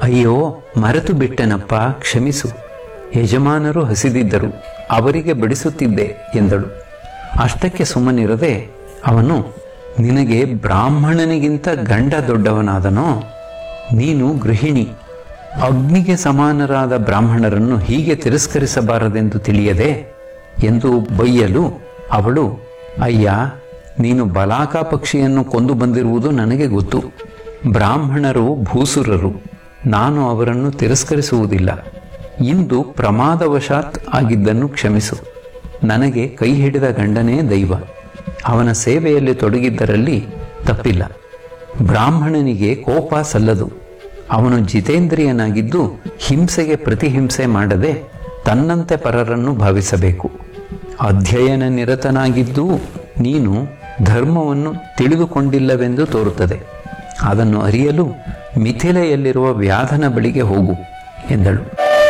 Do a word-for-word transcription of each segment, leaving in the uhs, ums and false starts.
ಅಯ್ಯೋ, ಮರೆತು ಬಿಟ್ಟೆನಪ್ಪ, ಕ್ಷಮಿಸು. ಯಜಮಾನರು ಹಸಿದಿದ್ದರು, ಅವರಿಗೆ ಬಡಿಸುತ್ತಿದ್ದೆ ಎಂದಳು. ಅಷ್ಟಕ್ಕೆ ಸುಮ್ಮನಿರದೆ ಅವನು, ನಿನಗೆ ಬ್ರಾಹ್ಮಣನಿಗಿಂತ ಗಂಡ ದೊಡ್ಡವನಾದನೋ? ನೀನು ಗೃಹಿಣಿ. ಅಗ್ನಿಗೆ ಸಮಾನರಾದ ಬ್ರಾಹ್ಮಣರನ್ನು ಹೀಗೆ ತಿರಸ್ಕರಿಸಬಾರದೆಂದು ತಿಳಿಯದೆ ಎಂದು ಬೈಯಲು ಅವಳು, ಅಯ್ಯ, ನೀನು ಬಲಾಕ ಪಕ್ಷಿಯನ್ನು ಕೊಂದು ಬಂದಿರುವುದು ನನಗೆ ಗೊತ್ತು. ಬ್ರಾಹ್ಮಣರು ಭೂಸುರರು, ನಾನು ಅವರನ್ನು ತಿರಸ್ಕರಿಸುವುದಿಲ್ಲ. ಇಂದು ಪ್ರಮಾದವಶಾತ್ ಆಗಿದ್ದನ್ನು ಕ್ಷಮಿಸು. ನನಗೆ ಕೈ ಹಿಡಿದ ಗಂಡನೇ ದೈವ. ಅವನ ಸೇವೆಯಲ್ಲಿ ತೊಡಗಿದ್ದರಲ್ಲಿ ತಪ್ಪಿಲ್ಲ. ಬ್ರಾಹ್ಮಣನಿಗೆ ಕೋಪ ಸಲ್ಲದು. ಅವನು ಜಿತೇಂದ್ರಿಯನಾಗಿದ್ದು ಹಿಂಸೆಗೆ ಪ್ರತಿಹಿಂಸೆ ಮಾಡದೆ ತನ್ನಂತೆ ಪರರನ್ನು ಭಾವಿಸಬೇಕು. ಅಧ್ಯಯನ ನಿರತನಾಗಿದ್ದು ನೀನು ಧರ್ಮವನ್ನು ತಿಳಿದುಕೊಂಡಿಲ್ಲವೆಂದು ತೋರುತ್ತದೆ. ಅದನ್ನು ಅರಿಯಲು ಮಿಥಿಲೆಯಲ್ಲಿರುವ ವ್ಯಾಧನ ಬಳಿಗೆ ಹೋಗು ಎಂದಳು.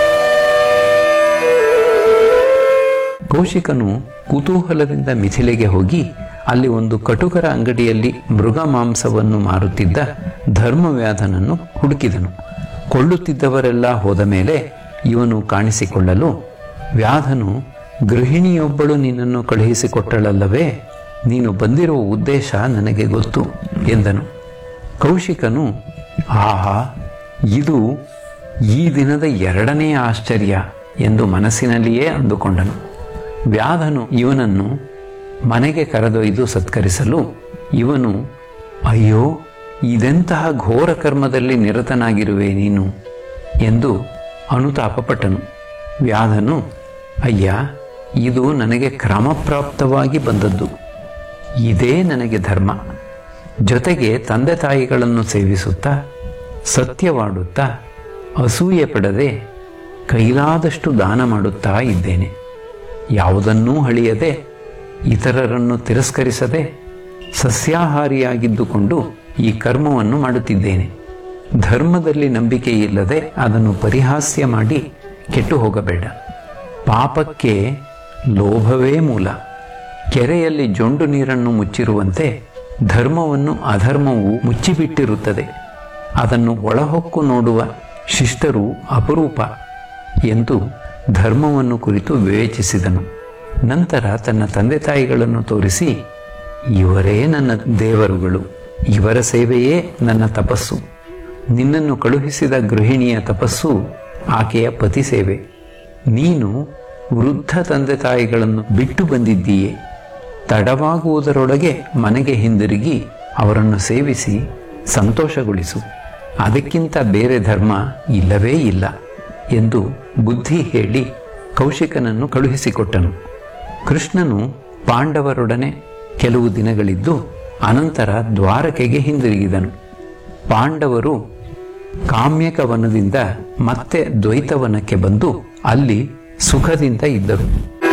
ಕೌಶಿಕನು ಕುತೂಹಲದಿಂದ ಮಿಥಿಲೆಗೆ ಹೋಗಿ ಅಲ್ಲಿ ಒಂದು ಕಟುಕರ ಅಂಗಡಿಯಲ್ಲಿ ಮೃಗ ಮಾಂಸವನ್ನು ಮಾರುತ್ತಿದ್ದ ಧರ್ಮವ್ಯಾಧನನ್ನು ಹುಡುಕಿದನು. ಕೊಳ್ಳುತ್ತಿದ್ದವರೆಲ್ಲ ಹೋದ ಮೇಲೆ ಇವನು ಕಾಣಿಸಿಕೊಳ್ಳಲು ವ್ಯಾಧನು, ಗೃಹಿಣಿಯೊಬ್ಬಳು ನಿನ್ನನ್ನು ಕಳುಹಿಸಿಕೊಟ್ಟಳಲ್ಲವೇ? ನೀನು ಬಂದಿರುವ ಉದ್ದೇಶ ನನಗೆ ಗೊತ್ತು ಎಂದನು. ಕೌಶಿಕನು, ಆಹಾ, ಇದು ಈ ದಿನದ ಎರಡನೆಯ ಆಶ್ಚರ್ಯ ಎಂದು ಮನಸ್ಸಿನಲ್ಲಿಯೇ ಅಂದುಕೊಂಡನು. ವ್ಯಾಧನು ಇವನನ್ನು ಮನೆಗೆ ಕರೆದೊಯ್ದು ಸತ್ಕರಿಸಲು ಇವನು, ಅಯ್ಯೋ, ಇದೆಂತಹ ಘೋರ ಕರ್ಮದಲ್ಲಿ ನಿರತನಾಗಿರುವೆ ನೀನು ಎಂದು ಅನುತಾಪಪಟ್ಟನು. ವ್ಯಾಧನು, ಅಯ್ಯ, ಇದು ನನಗೆ ಕ್ರಮಪ್ರಾಪ್ತವಾಗಿ ಬಂದದ್ದು. ಇದೇ ನನಗೆ ಧರ್ಮ. ಜೊತೆಗೆ ತಂದೆ ತಾಯಿಗಳನ್ನು ಸೇವಿಸುತ್ತಾ ಸತ್ಯವಾಡುತ್ತಾ ಅಸೂಯೆ ಪಡದೆ ಕೈಲಾದಷ್ಟು ದಾನ ಮಾಡುತ್ತಾ ಇದ್ದೇನೆ. ಯಾವುದನ್ನೂ ಹಳಿಯದೆ ಇತರರನ್ನು ತಿರಸ್ಕರಿಸದೆ ಸಸ್ಯಾಹಾರಿಯಾಗಿದ್ದುಕೊಂಡು ಈ ಕರ್ಮವನ್ನು ಮಾಡುತ್ತಿದ್ದೇನೆ. ಧರ್ಮದಲ್ಲಿ ನಂಬಿಕೆ ಇಲ್ಲದೆ ಅದನ್ನು ಪರಿಹಾಸ್ಯ ಮಾಡಿ ಕೆಟ್ಟು ಹೋಗಬೇಡ. ಪಾಪಕ್ಕೆ ಲೋಭವೇ ಮೂಲ. ಕೆರೆಯಲ್ಲಿ ಜೊಂಡು ನೀರನ್ನು ಮುಚ್ಚಿರುವಂತೆ ಧರ್ಮವನ್ನು ಅಧರ್ಮವು ಮುಚ್ಚಿಬಿಟ್ಟಿರುತ್ತದೆ. ಅದನ್ನು ಒಳಹೊಕ್ಕು ನೋಡುವ ಶಿಷ್ಟರು ಅಪರೂಪ ಎಂದು ಧರ್ಮವನ್ನು ಕುರಿತು ವಿವೇಚಿಸಿದನು. ನಂತರ ತನ್ನ ತಂದೆ ತಾಯಿಗಳನ್ನು ತೋರಿಸಿ, ಇವರೇ ನನ್ನ ದೇವರುಗಳು, ಇವರ ಸೇವೆಯೇ ನನ್ನ ತಪಸ್ಸು. ನಿನ್ನನ್ನು ಕಳುಹಿಸಿದ ಗೃಹಿಣಿಯ ತಪಸ್ಸು ಆಕೆಯ ಪತಿ ಸೇವೆ. ನೀನು ವೃದ್ಧ ತಂದೆ ತಾಯಿಗಳನ್ನು ಬಿಟ್ಟು ಬಂದಿದ್ದೀಯೆ. ತಡವಾಗುವುದರೊಳಗೆ ಮನೆಗೆ ಹಿಂದಿರುಗಿ ಅವರನ್ನು ಸೇವಿಸಿ ಸಂತೋಷಗೊಳಿಸು. ಅದಕ್ಕಿಂತ ಬೇರೆ ಧರ್ಮ ಇಲ್ಲವೇ ಇಲ್ಲ ಎಂದು ಬುದ್ಧಿ ಹೇಳಿ ಕೌಶಿಕನನ್ನು ಕಳುಹಿಸಿಕೊಟ್ಟನು. ಕೃಷ್ಣನು ಪಾಂಡವರೊಡನೆ ಕೆಲವು ದಿನಗಳಿದ್ದು ಅನಂತರ ದ್ವಾರಕೆಗೆ ಹಿಂದಿರುಗಿದನು. ಪಾಂಡವರು ಕಾಮ್ಯಕ ವನದಿಂದ ಮತ್ತೆ ದ್ವೈತವನಕ್ಕೆ ಬಂದು ಅಲ್ಲಿ ಸುಖದಿಂದ ಇದ್ದರು.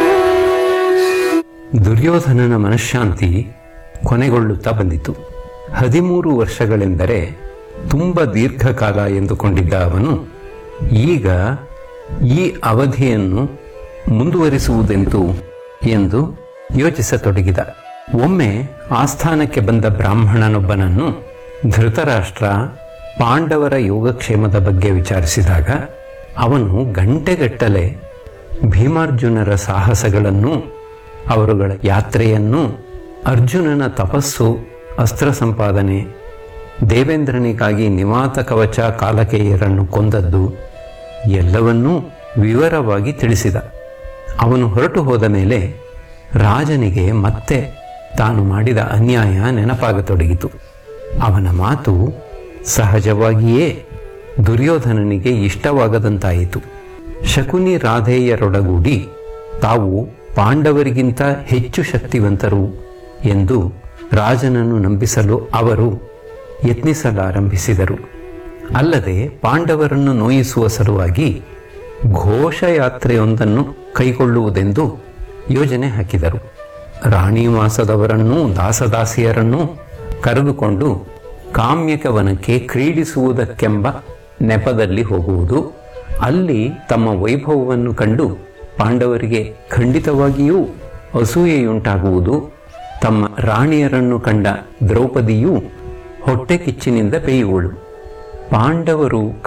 ದುರ್ಯೋಧನನ ಮನಃಶಾಂತಿ ಕೊನೆಗೊಳ್ಳುತ್ತಾ ಬಂದಿತು. ಹದಿಮೂರು ವರ್ಷಗಳೆಂದರೆ ತುಂಬ ದೀರ್ಘಕಾಲ ಎಂದುಕೊಂಡಿದ್ದ ಅವನು ಈಗ ಈ ಅವಧಿಯನ್ನು ಮುಂದುವರಿಸುವುದೆಂತು ಎಂದು ಯೋಚಿಸತೊಡಗಿದ. ಒಮ್ಮೆ ಆಸ್ಥಾನಕ್ಕೆ ಬಂದ ಬ್ರಾಹ್ಮಣನೊಬ್ಬನನ್ನು ಧೃತರಾಷ್ಟ್ರ ಪಾಂಡವರ ಯೋಗಕ್ಷೇಮದ ಬಗ್ಗೆ ವಿಚಾರಿಸಿದಾಗ ಅವನು ಗಂಟೆಗಟ್ಟಲೆ ಭೀಮಾರ್ಜುನರ ಸಾಹಸಗಳನ್ನು, ಅವರುಗಳ ಯಾತ್ರೆಯನ್ನು, ಅರ್ಜುನನ ತಪಸ್ಸು, ಅಸ್ತ್ರ ಸಂಪಾದನೆ, ದೇವೇಂದ್ರನಿಗಾಗಿ ನಿವಾತ ಕವಚ ಕಾಲಕೇಯರನ್ನು ಕೊಂದದ್ದು ಎಲ್ಲವನ್ನೂ ವಿವರವಾಗಿ ತಿಳಿಸಿದ. ಅವನು ಹೊರಟು ಹೋದ ಮೇಲೆ ರಾಜನಿಗೆ ಮತ್ತೆ ತಾನು ಮಾಡಿದ ಅನ್ಯಾಯ ನೆನಪಾಗತೊಡಗಿತು. ಅವನ ಮಾತು ಸಹಜವಾಗಿಯೇ ದುರ್ಯೋಧನನಿಗೆ ಇಷ್ಟವಾಗದಂತಾಯಿತು. ಶಕುನಿ ರಾಧೇಯರೊಡಗೂಡಿ ತಾವು ಪಾಂಡವರಿಗಿಂತ ಹೆಚ್ಚು ಶಕ್ತಿವಂತರು ಎಂದು ರಾಜನನ್ನು ನಂಬಿಸಲು ಅವರು ಯತ್ನಿಸಲಾರಂಭಿಸಿದರು. ಅಲ್ಲದೆ ಪಾಂಡವರನ್ನು ನೋಯಿಸುವ ಸಲುವಾಗಿ ಘೋಷಯಾತ್ರೆಯೊಂದನ್ನು ಕೈಗೊಳ್ಳುವುದೆಂದು ಯೋಜನೆ ಹಾಕಿದರು. ರಾಣಿವಾಸದವರನ್ನೂ ದಾಸದಾಸಿಯರನ್ನೂ ಕರೆದುಕೊಂಡು ಕಾಮ್ಯಕವನಕ್ಕೆ ಕ್ರೀಡಿಸುವುದಕ್ಕೆಂಬ ನೆಪದಲ್ಲಿ ಹೋಗುವುದು. ಅಲ್ಲಿ ತಮ್ಮ ವೈಭವವನ್ನು ಕಂಡು ಪಾಂಡವರಿಗೆ ಖಂಡಿತವಾಗಿಯೂ ಅಸೂಯೆಯುಂಟಾಗುವುದು. ತಮ್ಮ ರಾಣಿಯರನ್ನು ಕಂಡ ದ್ರೌಪದಿಯು ಹೊಟ್ಟೆ ಕಿಚ್ಚಿನಿಂದ ಬೇಯುವಳು. ಪಾಂಡವರು